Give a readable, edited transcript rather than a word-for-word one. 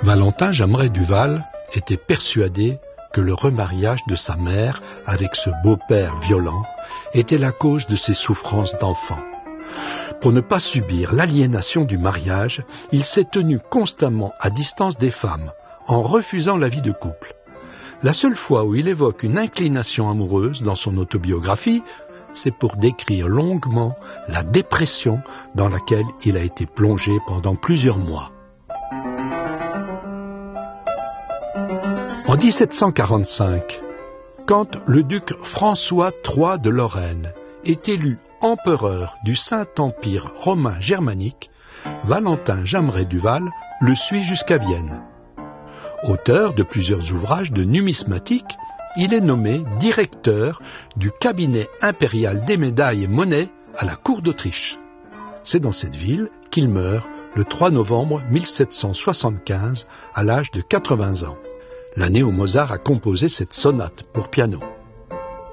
Valentin Jamret Duval était persuadé que le remariage de sa mère avec ce beau-père violent était la cause de ses souffrances d'enfant. Pour ne pas subir l'aliénation du mariage, il s'est tenu constamment à distance des femmes, en refusant la vie de couple. La seule fois où il évoque une inclination amoureuse dans son autobiographie, c'est pour décrire longuement la dépression dans laquelle il a été plongé pendant plusieurs mois. En 1745, quand le duc François III de Lorraine est élu empereur du Saint-Empire romain germanique, Valentin Jamret Duval le suit jusqu'à Vienne. Auteur de plusieurs ouvrages de numismatique, il est nommé directeur du cabinet impérial des médailles et monnaies à la cour d'Autriche. C'est dans cette ville qu'il meurt le 3 novembre 1775 à l'âge de 80 ans, l'année où Mozart a composé cette sonate pour piano.